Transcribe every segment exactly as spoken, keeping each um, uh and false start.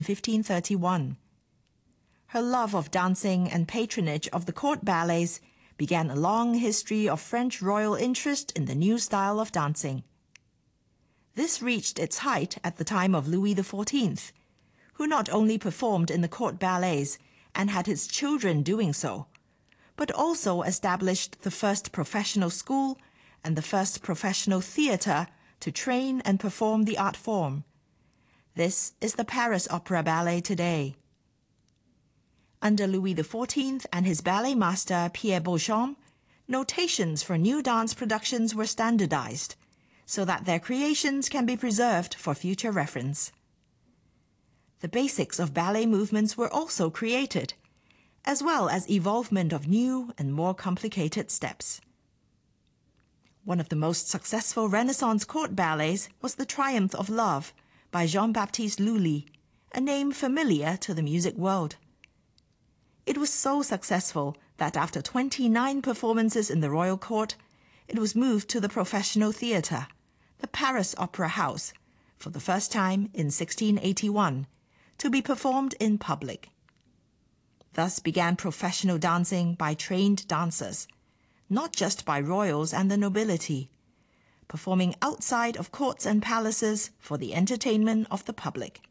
fifteen thirty-one. Her love of dancing and patronage of the court ballets began a long history of French royal interest in the new style of dancing. This reached its height at the time of Louis the fourteenth, who not only performed in the court ballets and had his children doing so, but also established the first professional school and the first professional theatre to train and perform the art form. This is the Paris Opera Ballet today. Under Louis the fourteenth and his ballet master Pierre Beauchamp, notations for new dance productions were standardized, so that their creations can be preserved for future reference. The basics of ballet movements were also created, as well as evolvement of new and more complicated steps. One of the most successful Renaissance court ballets was The Triumph of Love by Jean-Baptiste Lully, a name familiar to the music world. It was so successful that after twenty-nine performances in the royal court, it was moved to the professional theatre, the Paris Opera House, for the first time in sixteen eighty-one, to be performed in public. Thus began professional dancing by trained dancers, not just by royals and the nobility, performing outside of courts and palaces for the entertainment of the public.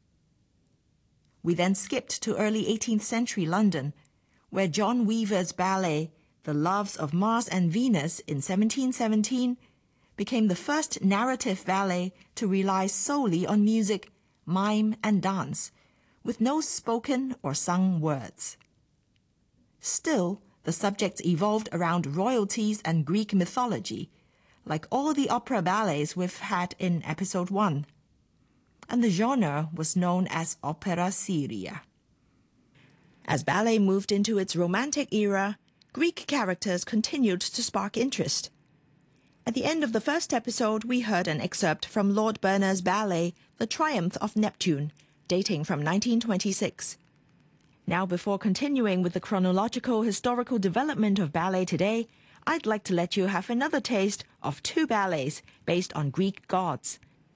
We then skipped to early eighteenth century London, where John Weaver's ballet, The Loves of Mars and Venus in seventeen seventeen, became the first narrative ballet to rely solely on music, mime, and dance, with no spoken or sung words. Still, the subjects evolved around royalties and Greek mythology, like all the opera ballets we've had in episode one. And the genre was known as opera seria. As ballet moved into its Romantic era, Greek characters continued to spark interest. At the end of the first episode, we heard an excerpt from Lord Berners' ballet, The Triumph of Neptune, dating from nineteen twenty-six. Now, before continuing with the chronological historical development of ballet today, I'd like to let you have another taste of two ballets based on Greek gods,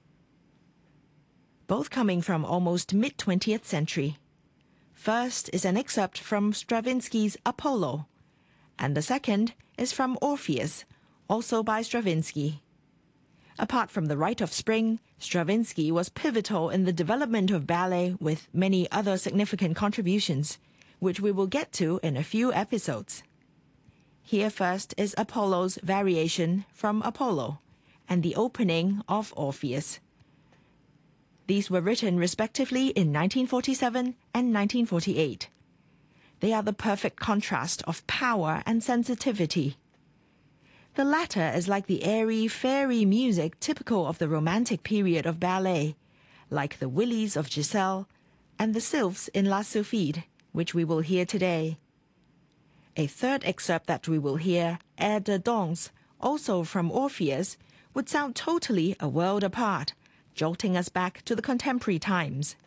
both coming from almost mid-twentieth century. First is an excerpt from Stravinsky's Apollo, and the second is from Orpheus, also by Stravinsky. Apart from The Rite of Spring, Stravinsky was pivotal in the development of ballet with many other significant contributions, which we will get to in a few episodes. Here first is Apollo's variation from Apollo, and the opening of Orpheus. These were written respectively in nineteen forty-seven and nineteen forty-eight. They are the perfect contrast of power and sensitivity. The latter is like the airy, fairy music typical of the Romantic period of ballet, like the Willies of Giselle and the Sylphs in La Sylphide, which we will hear today. A third excerpt that we will hear, Air de Danse, also from Orpheus, would sound totally a world apart, jolting us back to the contemporary times.